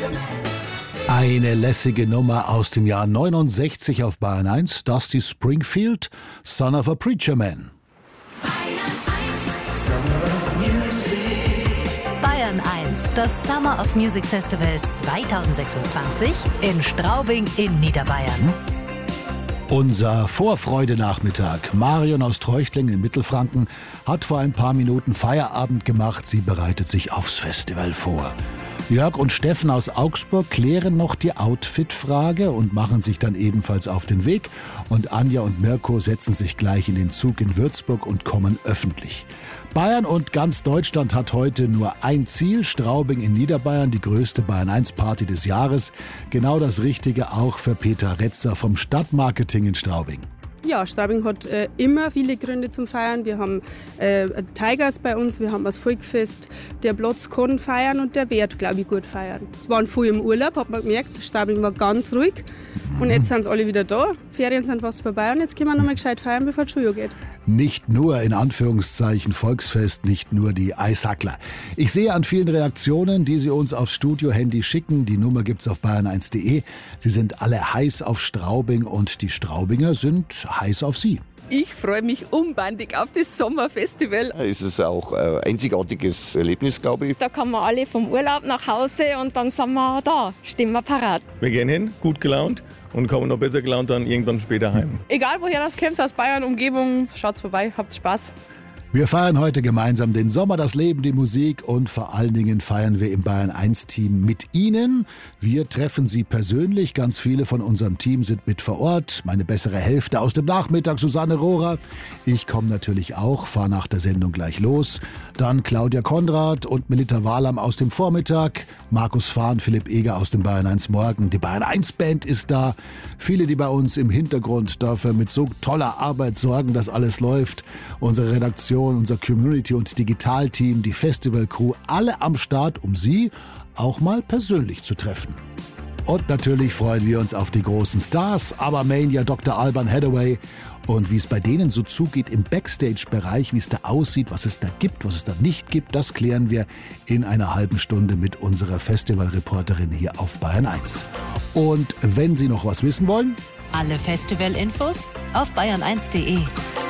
Eine lässige Nummer aus dem Jahr 69 auf Bayern 1, Dusty Springfield, Son of a Preacher Man. Bayern 1, das Summer of Music Festival 2026 in Straubing in Niederbayern. Unser Vorfreudenachmittag. Marion aus Treuchtlingen in Mittelfranken hat vor ein paar Minuten Feierabend gemacht. Sie bereitet sich aufs Festival vor. Jörg und Steffen aus Augsburg klären noch die Outfit-Frage und machen sich dann ebenfalls auf den Weg. Und Anja und Mirko setzen sich gleich in den Zug in Würzburg und kommen öffentlich. Bayern und ganz Deutschland hat heute nur ein Ziel, Straubing in Niederbayern, die größte Bayern-1-Party des Jahres. Genau das Richtige auch für Peter Retzer vom Stadtmarketing in Straubing. Ja, Straubing hat immer viele Gründe zum Feiern. Wir haben Tigers bei uns, wir haben das Volkfest. Der Platz kann feiern und der wird, glaube ich, gut feiern. Wir waren früh im Urlaub, hat man gemerkt, Straubing war ganz ruhig. Und jetzt sind sie alle wieder da. Ferien sind fast vorbei und jetzt können wir noch mal gescheit feiern, bevor das Schuljahr geht. Nicht nur in Anführungszeichen Volksfest, nicht nur die Eishackler. Ich sehe an vielen Reaktionen, die Sie uns aufs Studio-Handy schicken. Die Nummer gibt's auf bayern1.de. Sie sind alle heiß auf Straubing und die Straubinger sind heiß auf Sie. Ich freue mich unbandig auf das Sommerfestival. Es ist auch ein einzigartiges Erlebnis, glaube ich. Da kommen wir alle vom Urlaub nach Hause und dann sind wir da, stehen wir parat. Wir gehen hin, gut gelaunt und kommen noch besser gelaunt dann irgendwann später heim. Egal woher das kommt, aus Bayern, Umgebung, schaut's vorbei, habt Spaß. Wir feiern heute gemeinsam den Sommer, das Leben, die Musik und vor allen Dingen feiern wir im Bayern 1 Team mit Ihnen. Wir treffen Sie persönlich, ganz viele von unserem Team sind mit vor Ort. Meine bessere Hälfte aus dem Nachmittag, Susanne Rohrer. Ich komme natürlich auch, fahre nach der Sendung gleich los. Dann Claudia Konrad und Melita Wahlam aus dem Vormittag. Markus Fahn, Philipp Eger aus dem Bayern 1 Morgen. Die Bayern 1 Band ist da. Viele, die bei uns im Hintergrund dafür mit so toller Arbeit sorgen, dass alles läuft. Unsere Redaktion, unser Community- und Digitalteam, die Festivalcrew, alle am Start, um Sie auch mal persönlich zu treffen. Und natürlich freuen wir uns auf die großen Stars, Abermania, Dr. Alban Hathaway. Und wie es bei denen so zugeht im Backstage-Bereich, wie es da aussieht, was es da gibt, was es da nicht gibt, das klären wir in einer halben Stunde mit unserer Festivalreporterin hier auf Bayern 1. Und wenn Sie noch was wissen wollen, Alle Festivalinfos auf bayern1.de.